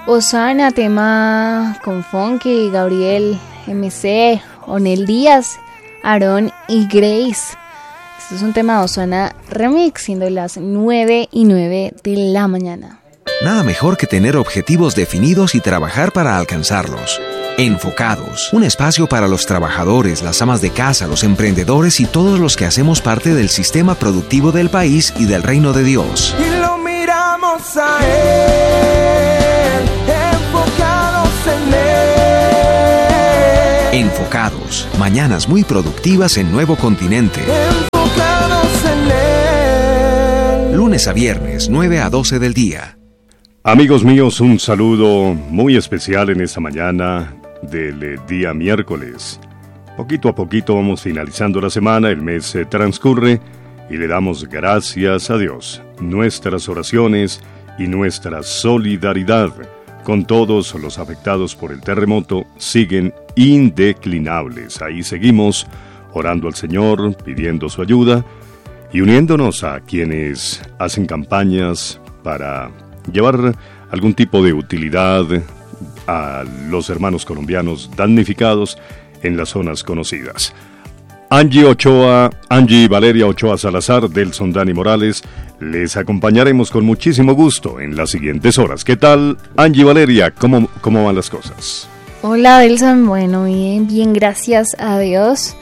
Osana, tema con Funky, Gabriel, MC, Onel Díaz, Aarón y Grace. Esto es un tema de Osana Remix, siendo las 9:09 de la mañana. Nada mejor que tener objetivos definidos y trabajar para alcanzarlos. Enfocados, un espacio para los trabajadores, las amas de casa, los emprendedores y todos los que hacemos parte del sistema productivo del país y del reino de Dios. Y lo miramos a Él, enfocados en Él. Enfocados, mañanas muy productivas en Nuevo Continente. Enfocados en Él. Lunes a viernes, 9 a 12 del día. Amigos míos, un saludo muy especial en esta mañana del día miércoles. Poquito a poquito vamos finalizando la semana, el mes transcurre y le damos gracias a Dios. Nuestras oraciones y nuestra solidaridad con todos los afectados por el terremoto siguen indeclinables. Ahí seguimos orando al Señor, pidiendo su ayuda y uniéndonos a quienes hacen campañas para llevar algún tipo de utilidad a los hermanos colombianos damnificados en las zonas conocidas. Angie Valeria Ochoa Salazar, Delson Dani Morales, les acompañaremos con muchísimo gusto en las siguientes horas. ¿Qué tal, Angie Valeria? ¿Cómo van las cosas? Hola, Delson. Bueno, bien, gracias a Dios.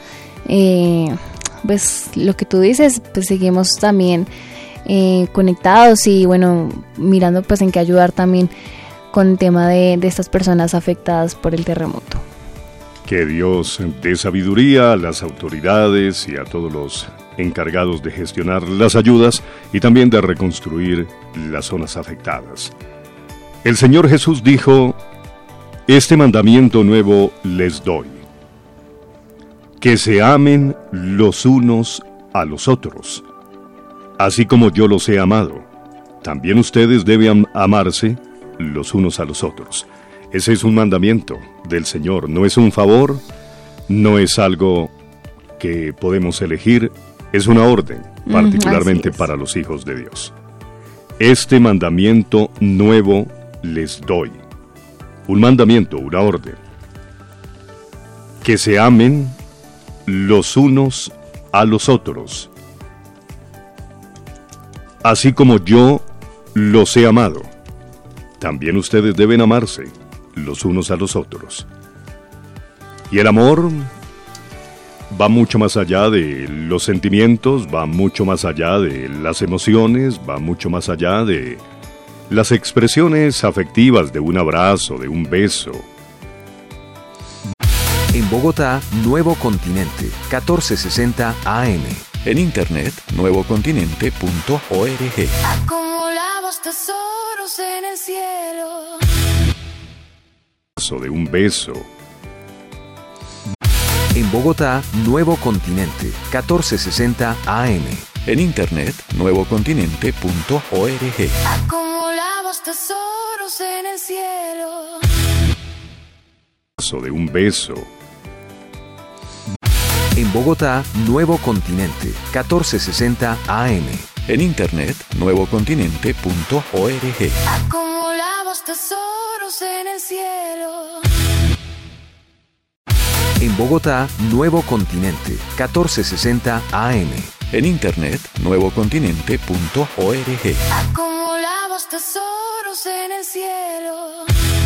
Pues lo que tú dices, pues seguimos también conectados y bueno, mirando pues en qué ayudar también con el tema de estas personas afectadas por el terremoto. Que Dios dé sabiduría a las autoridades y a todos los encargados de gestionar las ayudas y también de reconstruir las zonas afectadas. El Señor Jesús dijo: este mandamiento nuevo les doy, que se amen los unos a los otros. Así como yo los he amado, también ustedes deben amarse los unos a los otros. Ese es un mandamiento del Señor, no es un favor, no es algo que podemos elegir, es una orden, particularmente para los hijos de Dios. Este mandamiento nuevo les doy. Un mandamiento, una orden. Que se amen los unos a los otros. Así como yo los he amado, también ustedes deben amarse los unos a los otros. Y el amor va mucho más allá de los sentimientos, va mucho más allá de las emociones, va mucho más allá de las expresiones afectivas de un abrazo, de un beso. En Bogotá, Nuevo Continente, 1460 AM. En internet, nuevocontinente.org. Acumulamos tesoros en el cielo. De un beso. En Bogotá, Nuevo Continente, 1460 AM. En internet, nuevocontinente.org. Acumulamos tesoros en el cielo. De un beso. En Bogotá, Nuevo Continente, 1460 AM. En internet, nuevocontinente.org. Acumulamos tesoros en el cielo. En Bogotá, Nuevo Continente, 1460 AM. En internet, nuevocontinente.org. Acumulamos tesoros en el cielo.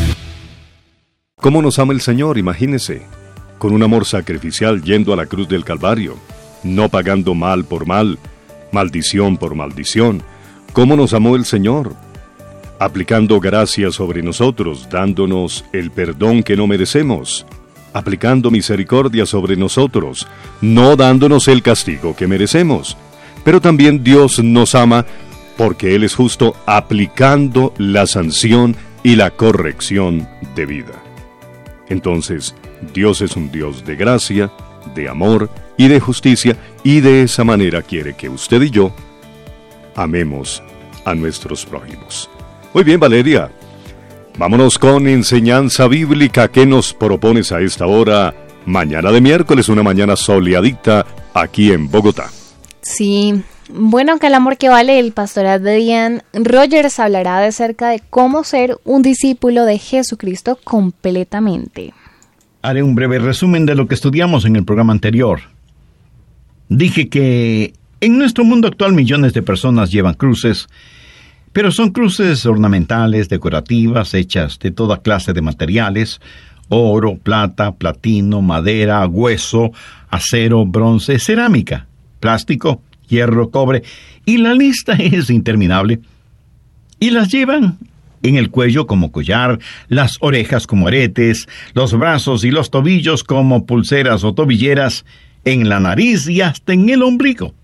¿Cómo nos ama el Señor? Imagínese, con un amor sacrificial yendo a la cruz del Calvario, no pagando mal por mal, maldición por maldición. ¿Cómo nos amó el Señor? Aplicando gracia sobre nosotros, dándonos el perdón que no merecemos, aplicando misericordia sobre nosotros, no dándonos el castigo que merecemos. Pero también Dios nos ama porque Él es justo, aplicando la sanción y la corrección debida. Entonces, Dios es un Dios de gracia, de amor y de justicia, y de esa manera quiere que usted y yo amemos a nuestros prójimos. Muy bien, Valeria, vámonos con enseñanza bíblica. ¿Qué nos propones a esta hora? Mañana de miércoles, una mañana soleadita aquí en Bogotá. Sí, Bueno, que el amor que vale, el pastor Adrián Rogers hablará acerca de cómo ser un discípulo de Jesucristo completamente. Haré un breve resumen de lo que estudiamos en el programa anterior. Dije que en nuestro mundo actual millones de personas llevan cruces, pero son cruces ornamentales, decorativas, hechas de toda clase de materiales: oro, plata, platino, madera, hueso, acero, bronce, cerámica, plástico, hierro, cobre, y la lista es interminable. Y las llevan en el cuello como collar, las orejas como aretes, los brazos y los tobillos como pulseras o tobilleras, en la nariz y hasta en el ombligo.